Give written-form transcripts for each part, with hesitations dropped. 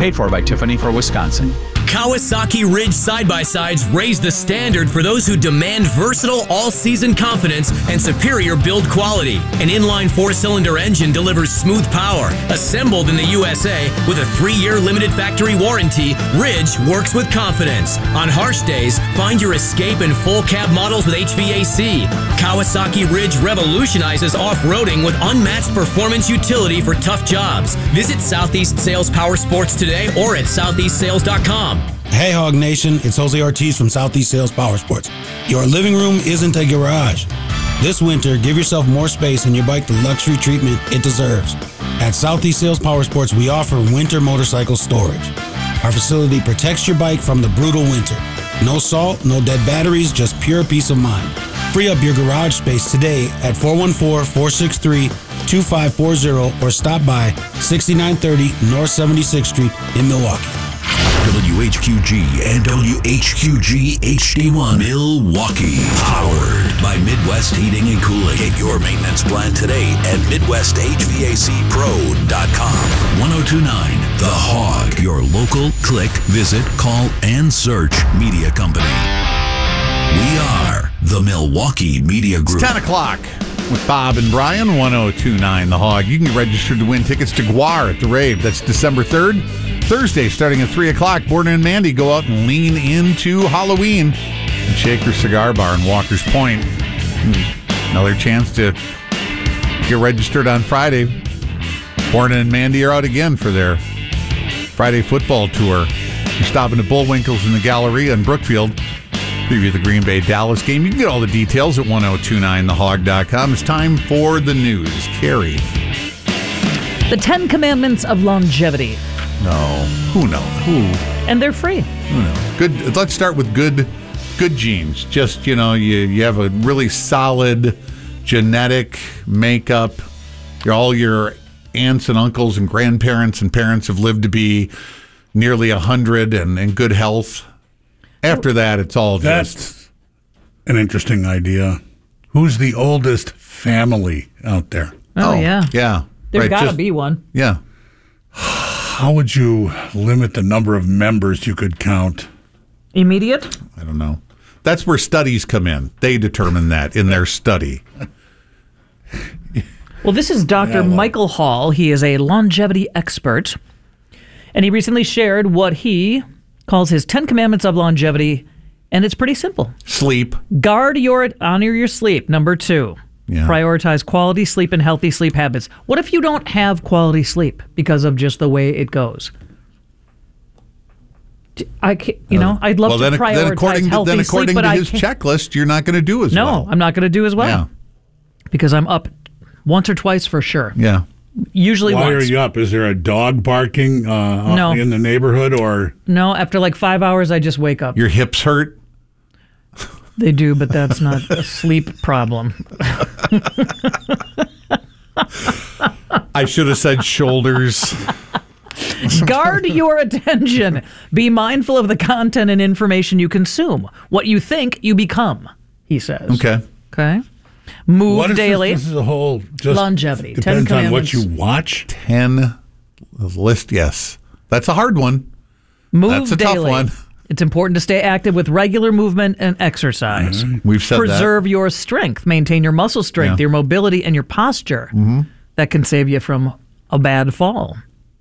Paid for by Tiffany for Wisconsin. Kawasaki Ridge side-by-sides raise the standard for those who demand versatile all-season confidence and superior build quality. An inline 4-cylinder engine delivers smooth power. Assembled in the USA with a 3-year limited factory warranty, Ridge works with confidence. On harsh days, find your escape in full cab models with HVAC. Kawasaki Ridge revolutionizes off-roading with unmatched performance utility for tough jobs. Visit Southeast Sales Power Sports today or at southeastsales.com. Hey Hog Nation, it's Jose Ortiz from Southeast Sales Power Sports. Your living room isn't a garage. This winter, give yourself more space and your bike the luxury treatment it deserves. At Southeast Sales Power Sports, we offer winter motorcycle storage. Our facility protects your bike from the brutal winter. No salt, no dead batteries, just pure peace of mind. Free up your garage space today at 414-463-2540 or stop by 6930 North 76th Street in Milwaukee. WHQG and WHQG HD1 Milwaukee. Powered by Midwest Heating and Cooling. Get your maintenance plan today at MidwestHVACPro.com. 1029 The Hog. Your local click, visit, call, and search media company. We are the Milwaukee Media Group. It's 10 o'clock with Bob and Brian, 1029 The Hog. You can get registered to win tickets to GWAR at the Rave. That's December 3rd. Thursday, starting at 3 o'clock, Borden and Mandy go out and lean into Halloween in Shaker Cigar Bar in Walker's Point. Another chance to get registered on Friday. Borden and Mandy are out again for their Friday football tour. You're stopping at Bullwinkle's in the Galleria in Brookfield. Preview the Green Bay Dallas game. You can get all the details at 1029thehog.com. It's time for the news. Carrie. The 10 Commandments of Longevity. No. Who knows? Who? And they're free. Who knows? Good. Let's start with good genes. Just, you have a really solid genetic makeup. All your aunts and uncles and grandparents and parents have lived to be nearly 100 and in good health. After that, it's all just... That's an interesting idea. Who's the oldest family out there? Oh yeah. Yeah. There's got to be one. Yeah. How would you limit the number of members you could count? Immediate? I don't know. That's where studies come in. They determine that in their study. Well, this is Dr. Michael Hall. He is a longevity expert. And he recently shared what he calls his 10 Commandments of Longevity. And it's pretty simple. Sleep. Honor your sleep. Number 2. Yeah. Prioritize quality sleep and healthy sleep habits. What if you don't have quality sleep because of just the way it goes? I'd love to prioritize healthy sleep, but according to his checklist, you're not going to do as well. No, I'm not going to do as well. Yeah. Because I'm up once or twice for sure. Yeah. Usually Why once. are you up? Is there a dog barking No. in the neighborhood? Or No, after like 5 hours, I just wake up. Your hips hurt? They do, but that's not a sleep problem. I should have said shoulders. Guard your attention. Be mindful of the content and information you consume. What you think, you become, he says. Okay. Move daily. This is a whole just longevity. Depends 10 on what commandments. you watch. 10 list, yes. That's a hard one. Move That's a daily. tough one. It's important to stay active with regular movement and exercise. Mm-hmm. We've said Preserve your strength. Maintain your muscle strength, your mobility, and your posture. Mm-hmm. That can save you from a bad fall.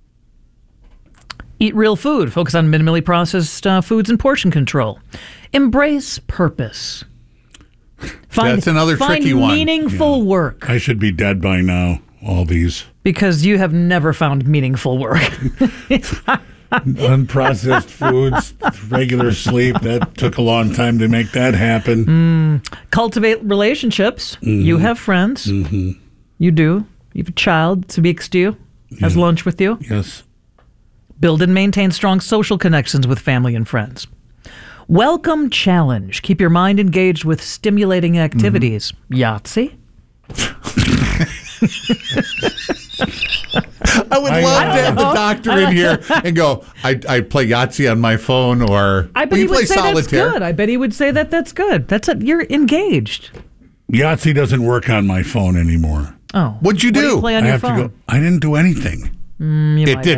Eat real food. Focus on minimally processed foods and portion control. Embrace purpose. That's another tricky one. Find meaningful work. I should be dead by now, all these. Because you have never found meaningful work. Unprocessed foods, regular sleep. That took a long time to make that happen. Cultivate relationships. Mm-hmm. You have friends. Mm-hmm. You do. You have a child speaks to you, has lunch with you. Yes. Build and maintain strong social connections with family and friends. Welcome challenge. Keep your mind engaged with stimulating activities. Yahtzee. I would love to have the doctor in here and go, I play Yahtzee on my phone, or I bet he play would say solitaire. that's good. I bet he would say that's good. You're engaged. Yahtzee doesn't work on my phone anymore. Oh. What'd you What do? do you play on I your have phone? to go. I didn't do anything. You It might didn't